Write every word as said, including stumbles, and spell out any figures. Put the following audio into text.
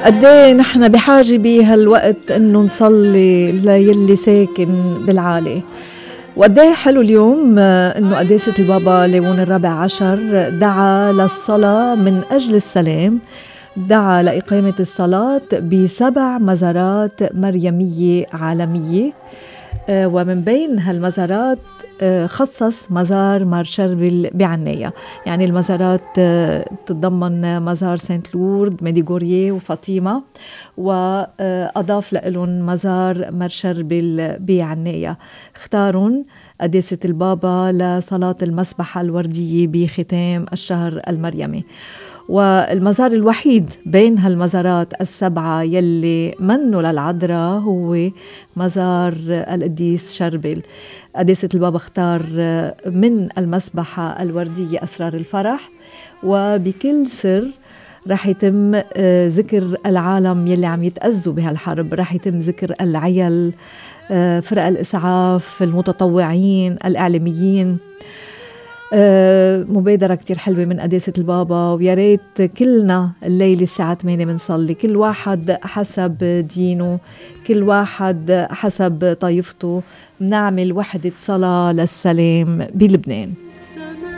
قديه نحن بحاجة بهالوقت انه نصلي ليلي ساكن بالعالي. وقديه حلو اليوم انه قداسة البابا ليون الرابع عشر دعا للصلاة من اجل السلام، دعا لإقامة الصلاة بسبع مزارات مريمية عالمية، ومن بين هالمزارات خصص مزار مار شربل بعناية. يعني المزارات تتضمن مزار سانت لورد، ميديغوريي وفاطمة، وأضاف لهم مزار مار شربل بعناية. اختارون قداسة البابا لصلاة المسبحة الوردية بختام الشهر المريمي. والمزار الوحيد بين هالمزارات السبعة يلي منوا للعذراء هو مزار القديس شربل. قداسة البابا اختار من المسبحة الوردية أسرار الفرح، وبكل سر رح يتم ذكر العالم يلي عم يتأذوا بهالحرب، رح يتم ذكر العيل، فرق الإسعاف، المتطوعين، الإعلاميين. مبادرة كتير حلوة من قداسة البابا، ويا ريت كلنا الليلة الساعة ثمانية منصلي، كل واحد حسب دينه، كل واحد حسب طائفته، نعمل وحدة صلاة للسلام بلبنان.